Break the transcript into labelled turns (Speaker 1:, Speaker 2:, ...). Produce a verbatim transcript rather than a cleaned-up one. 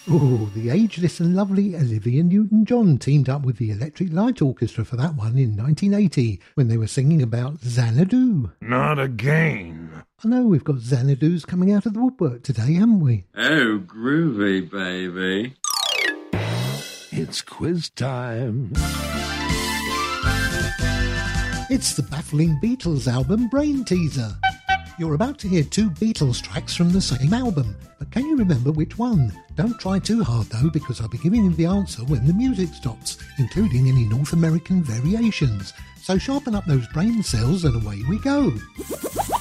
Speaker 1: Oh, the ageless and lovely Olivia Newton-John teamed up with the Electric Light Orchestra for that one in nineteen eighty when they were singing about Xanadu.
Speaker 2: Not again.
Speaker 1: I know we've got Xanadus coming out of the woodwork today, haven't we?
Speaker 3: Oh, groovy, baby.
Speaker 2: It's quiz time.
Speaker 1: It's the baffling Beatles album Brain Teaser. You're about to hear two Beatles tracks from the same album, but can you remember which one? Don't try too hard though, because I'll be giving you the answer when the music stops, including any North American variations. So sharpen up those brain cells and away we go.